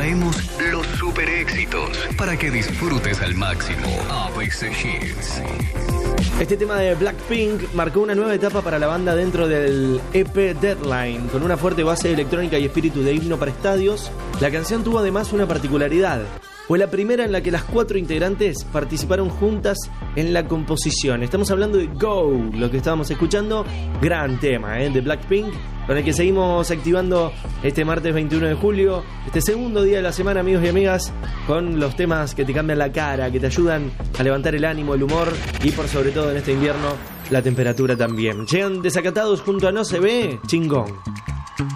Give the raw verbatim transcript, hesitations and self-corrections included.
traemos los super éxitos para que disfrutes al máximo. A B C Hits. Este tema de Blackpink marcó una nueva etapa para la banda dentro del E P Deadline. Con una fuerte base electrónica y espíritu de himno para estadios, la canción tuvo además una particularidad. Fue la primera en la que las cuatro integrantes participaron juntas en la composición. Estamos hablando de Go, lo que estábamos escuchando. Gran tema, ¿eh? De Blackpink, con el que seguimos activando este martes veintiuno de julio, este segundo día de la semana, amigos y amigas, con los temas que te cambian la cara, que te ayudan a levantar el ánimo, el humor y por sobre todo en este invierno, la temperatura también. Llegan Desacatados junto a No Se Ve, Chingón.